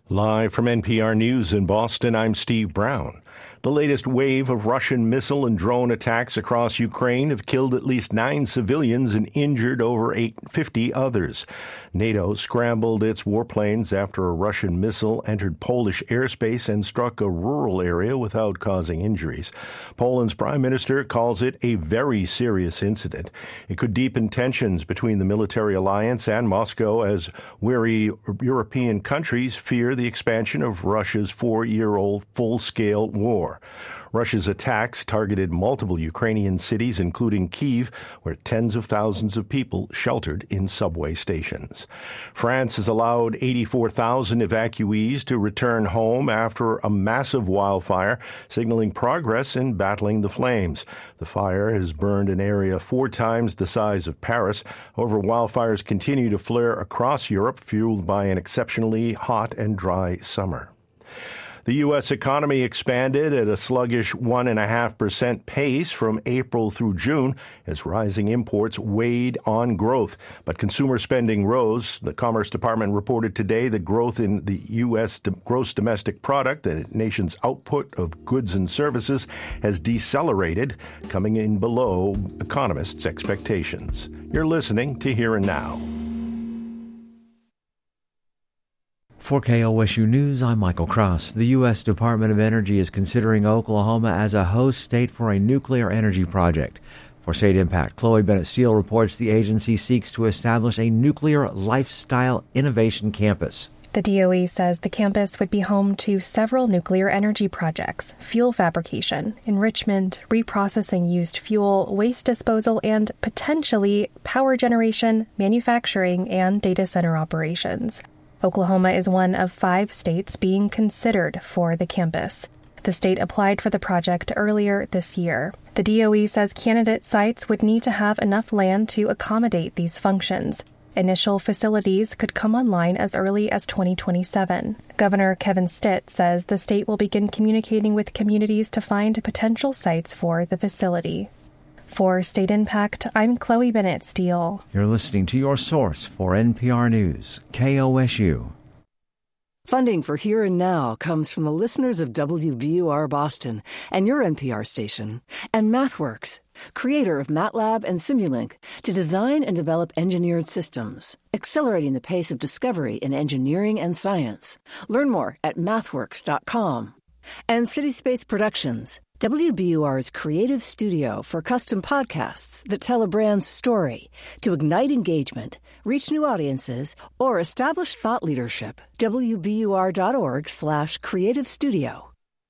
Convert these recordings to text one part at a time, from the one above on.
Live from NPR News in Boston, I'm Steve Brown. The latest wave of Russian missile and drone attacks across Ukraine have killed at least 9 civilians and injured over 50 others. NATO scrambled its warplanes after a Russian missile entered Polish airspace and struck a rural area without causing injuries. Poland's prime minister calls it a very serious incident. It could deepen tensions between the military alliance and Moscow as wary European countries fear the expansion of Russia's 4-year-old full-scale war. Russia's attacks targeted multiple Ukrainian cities, including Kyiv, where tens of thousands of people sheltered in subway stations. France has allowed 84,000 evacuees to return home after a massive wildfire, signaling progress in battling the flames. The fire has burned an area 4 times the size of Paris. However, wildfires continue to flare across Europe, fueled by an exceptionally hot and dry summer. The U.S. economy expanded at a sluggish 1.5% pace from April through June as rising imports weighed on growth. But consumer spending rose. The Commerce Department reported today that growth in the U.S. gross domestic product, the nation's output of goods and services, has decelerated, coming in below economists' expectations. You're listening to Here and Now. For KOSU News, I'm Michael Cross. The U.S. Department of Energy is considering Oklahoma as a host state for a nuclear energy project. For State Impact, Chloe Bennett Steele reports the agency seeks to establish a nuclear lifestyle innovation campus. The DOE says the campus would be home to several nuclear energy projects, fuel fabrication, enrichment, reprocessing used fuel, waste disposal, and potentially power generation, manufacturing, and data center operations. Oklahoma is one of 5 states being considered for the campus. The state applied for the project earlier this year. The DOE says candidate sites would need to have enough land to accommodate these functions. Initial facilities could come online as early as 2027. Governor Kevin Stitt says the state will begin communicating with communities to find potential sites for the facility. For State Impact, I'm Chloe Bennett Steele. You're listening to your source for NPR News, KOSU. Funding for Here and Now comes from the listeners of WBUR Boston and your NPR station, and MathWorks, creator of MATLAB and Simulink, to design and develop engineered systems, accelerating the pace of discovery in engineering and science. Learn more at mathworks.com. And CitySpace Productions, WBUR's creative studio for custom podcasts that tell a brand's story to ignite engagement, reach new audiences, or establish thought leadership. WBUR.org/creative studio.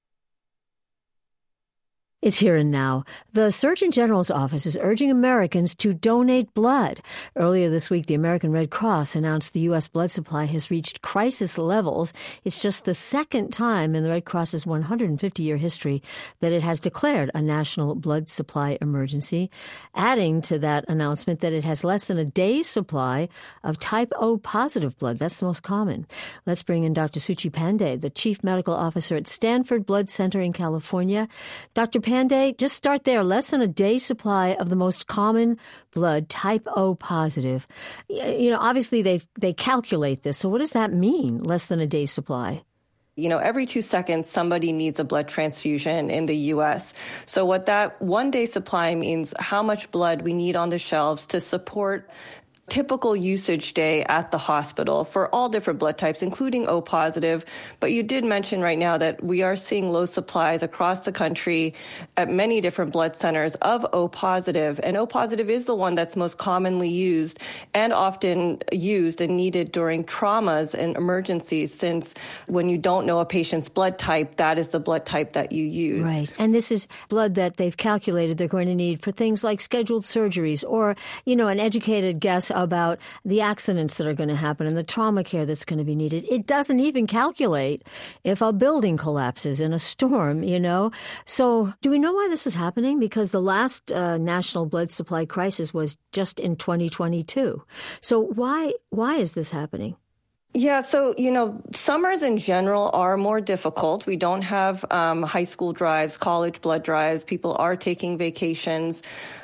It's Here and Now. The Surgeon General's office is urging Americans to donate blood. Earlier this week, the American Red Cross announced the U.S. blood supply has reached crisis levels. It's just the second time in the Red Cross's 150-year history that it has declared a national blood supply emergency, adding to that announcement that it has less than a day's supply of type O positive blood. That's the most common. Let's bring in Dr. Suchi Pandey, the Chief Medical Officer at Stanford Blood Center in California. Dr. Pandey, just start there. Less than a day's supply of the most common blood, type O positive. You know, obviously they calculate this. So what does that mean, less than a day's supply? You know, every 2 seconds, somebody needs a blood transfusion in the U.S. So what that 1-day supply means, how much blood we need on the shelves to support typical usage day at the hospital for all different blood types, including O positive. But you did mention right now that we are seeing low supplies across the country at many different blood centers of O positive. And O positive is the one that's most commonly used and often used and needed during traumas and emergencies, since when you don't know a patient's blood type, that is the blood type that you use. Right. And this is blood that they've calculated they're going to need for things like scheduled surgeries or, you know, an educated guess about the accidents that are going to happen and the trauma care that's going to be needed. It doesn't even calculate if a building collapses in a storm, you know. So do we know why this is happening? Because the last national blood supply crisis was just in 2022. So why is this happening? Yeah, so, you know, summers in general are more difficult. We don't have high school drives, college blood drives. People are taking vacations.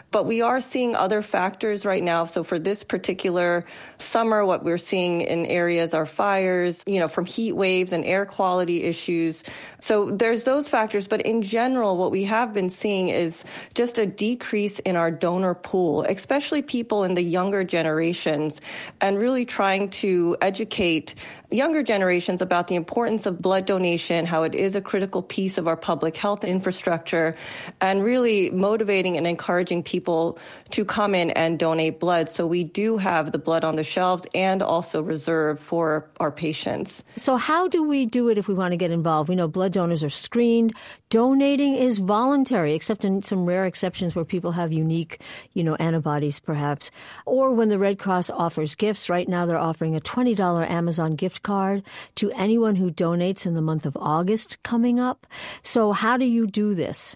But we are seeing other factors right now. So for this particular summer, what we're seeing in areas are fires, from heat waves and air quality issues. So there's those factors. But in general, what we have been seeing is just a decrease in our donor pool, especially people in the younger generations, and really trying to educate younger generations about the importance of blood donation, how it is a critical piece of our public health infrastructure, and really motivating and encouraging people to come in and donate blood. So we do have the blood on the shelves and also reserved for our patients. So how do we do it if we want to get involved? We know blood donors are screened. Donating is voluntary, except in some rare exceptions where people have unique, antibodies perhaps. Or when the Red Cross offers gifts. Right now they're offering a $20 Amazon gift card to anyone who donates in the month of August coming up. So how do you do this?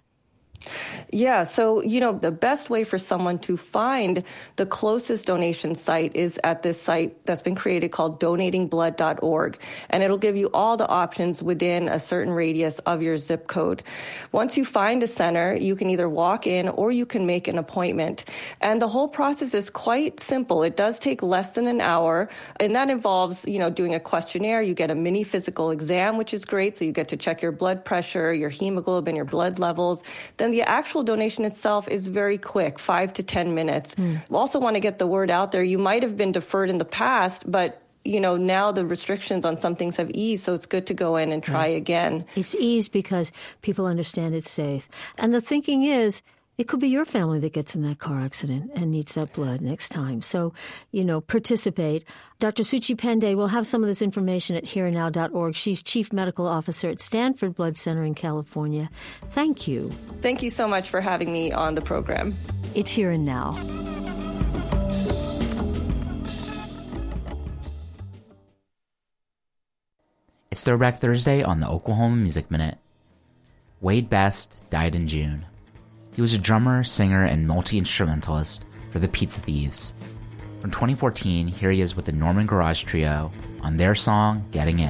Yeah, so, the best way for someone to find the closest donation site is at this site that's been created called donatingblood.org. And it'll give you all the options within a certain radius of your zip code. Once you find a center, you can either walk in or you can make an appointment. And the whole process is quite simple. It does take less than an hour. And that involves, doing a questionnaire. You get a mini physical exam, which is great. So you get to check your blood pressure, your hemoglobin, your blood levels. Then the actual donation itself is very quick, 5 to 10 minutes. We also want to get the word out there. You might have been deferred in the past, but now the restrictions on some things have eased, so it's good to go in and try again. It's eased because people understand it's safe. And the thinking is, it could be your family that gets in that car accident and needs that blood next time. So, participate. Dr. Suchi Pandey will have some of this information at hereandnow.org. She's Chief Medical Officer at Stanford Blood Center in California. Thank you. Thank you so much for having me on the program. It's Here and Now. It's Throwback Thursday on the Oklahoma Music Minute. Wade Best died in June. He was a drummer, singer, and multi-instrumentalist for the Pizza Thieves. From 2014, here he is with the Norman Garage Trio on their song, Getting In.